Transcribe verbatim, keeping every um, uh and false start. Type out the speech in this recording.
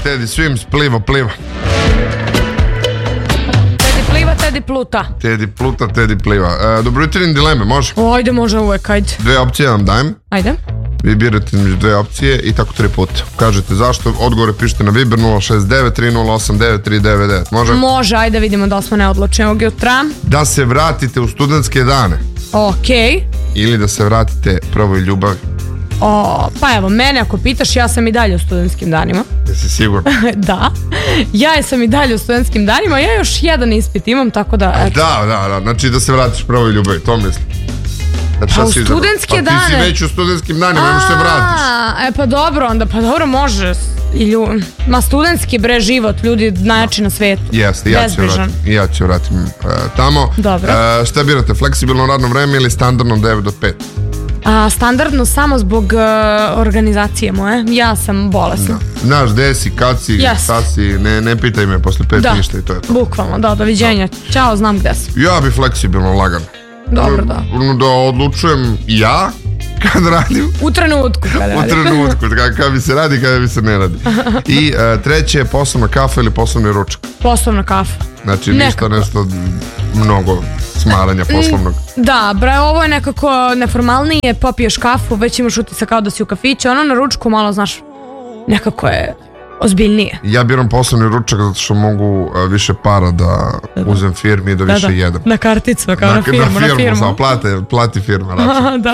Teddy Swims, pliva, pliva. Teddy pliva, Teddy pluta. Teddy pluta, Teddy pliva. E, dobro jutro, dileme, može? O, ajde, može uvek, ajde. Dve opcije vam dajem. Ajde. Vi birate među dve opcije i tako tri puta. Kažete zašto, odgovore pišete na Viber nula šest devet tri nula osam devet tri devet devet. Može? Može, ajde vidimo da smo neodlučeni ovog jutra. Da se vratite u studentske dane. Okej. Ili da se vratite prvoj ljubavi. O, pa evo, mene ako pitaš, ja sam i dalje u studentskim danima. Jesi sigurno? Da. Ja sam i dalje u studentskim danima, ja još jedan ispit imam, tako da... Eto. Da, da, da, znači da se vratiš prvoj ljubavi, to mislim. Znači, a u studentske dane? Pa ti si već u studentskim danima, možeš se vratiš. E pa dobro, onda pa dobro može. I lju... Ma studentski bre život, ljudi najjači na svetu. Jeste, ja ću vratim, ja ću vratim uh, tamo. Dobro. Uh, šta birate, fleksibilno radno vreme ili standardno devet do pet? A, standardno samo zbog uh, organizacije moje. Ja sam bolesna. Znaš, gde si, kad si, yes. šta si, ne, ne pitaj me posle pet da. Ništa i to je to. Bukvalno, da, doviđenja. Da. Ćao, znam gde sam. Ja bi fleksibilno lagan. Dobro, da. Da odlučujem ja kad radim. U trenutku kad radim. U trenutku, kad bi se radi, kad bi se ne radi. I uh, treće je poslovna kafa ili poslovni ručak. Poslovna kafa. Znači ništa nešto mnogo smaranja poslovnog. Da, bre, ovo je nekako neformalnije, popiješ kafu, već imaš utisak kao da si u kafiću, ono na ručku malo, znaš, nekako je ozbiljnije. Ja biram poslovni ručak zato što mogu uh, više para da uzem firmi i da više da, da. jedem. Na karticu, kao na, na firmu. Na firmu, na firmu. Plate, plati firma. Da.